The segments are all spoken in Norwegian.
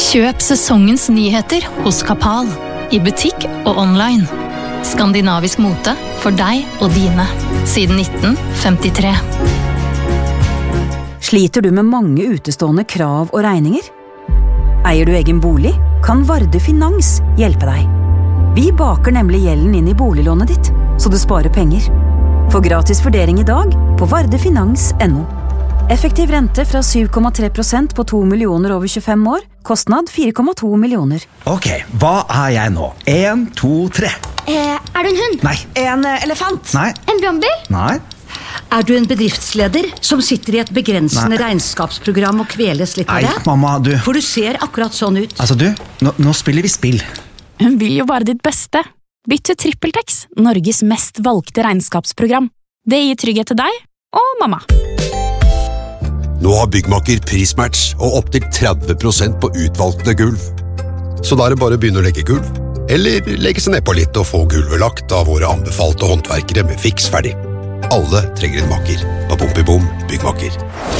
Kjøp sesongens nyheter hos Kapal, I butikk og online. Skandinavisk mote for deg og dine, siden 1953. Sliter du med mange utestående krav og regninger? Eier du egen bolig, kan Varde Finans hjelpe deg. Vi baker nemlig gjelden inn I boliglånet ditt, så du sparer penger. Få gratis vurdering I dag på vardefinans.no. Effektiv rente fra 7,3% på 2 millioner over 25 år. Kostnad 4,2 millioner. Ok, hva jeg nå? 1, 2, 3. Du en hund? Nei. En elefant? Nei. En brannbil? Nei. Du en bedriftsleder som sitter I et begrensende regnskapsprogram og kveles litt av det? Nei, mamma, du. For du ser akkurat sånn ut. Altså du, nå spiller vi spill. Hun vil jo bare ditt beste. Bytt til TrippelTex, Norges mest valgte regnskapsprogram. Det gir trygghet til deg og mamma. Nå har Byggmakker prismatch og opp til 30% på utvalgte gulv. Så da det bare å begynne å legge gulv, eller legge seg ned på litt og få gulvet lagt av våre anbefalte håndverkere med fiks ferdig. Alle trenger en makker på Bompibom Byggmakker.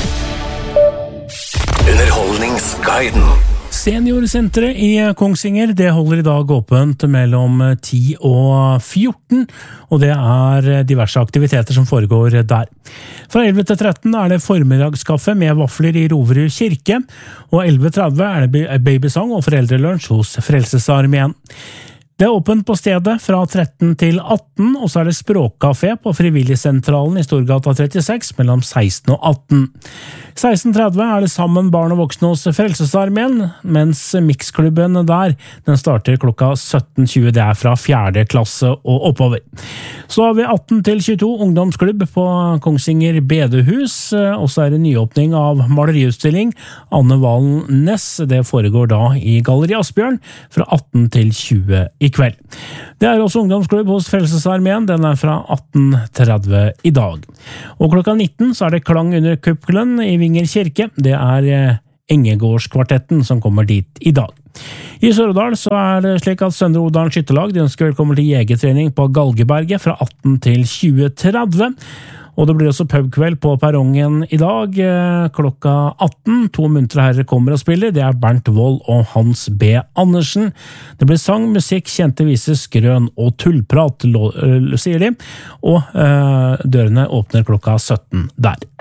Underholdningsguiden. Seniorsenteret I Kongsvinger, det holder I dag åpent mellom 10 og 14, og det diverse aktiviteter som foregår der. Fra 11 til 13 det formiddagskaffe med vafler I Roverud kirke, og 11:30 det babysang og foreldrelunsj hos Frelsesarmeen. Det åpent på stedet fra 13 til 18, og så det språkkafé på Frivilligsentralen I Storgata 36 mellom 16 og 18. 16:30 det sammen barn og voksne hos Frelsesarmeen, mens mixklubben der, den starter klokka 17:20, det fra 4. klasse og oppover. Så har vi 18 til 22 ungdomsklubb på Kongsvinger Bedehus, og så det nyåpning av maleriutstilling Anne Valen Næss, det foregår da I Galleri Asbjørn fra 18 til 20 I kveld. Det også ungdomsklubb hos Frelsesarmeen, den fra 18:30 I dag. Og klokka 19 så det klang under kuppelen I Vinger kirke, det Engegårdskvartetten som kommer dit I dag. I Sør-Odal så det slik at Søndre Odalen skyttelag, de ønsker velkommen til jegertrening på Galgeberget fra 18 til 20:30. Og det blir også pubkveld på perrongen I dag, klokka 18. 2 muntre herrer kommer og spiller, det Bernt Wold og Hans B. Andersen. Det blir sang, musikk, kjente viser, skrøn og tullprat, sier de, og dørene åpner klokka 17 der.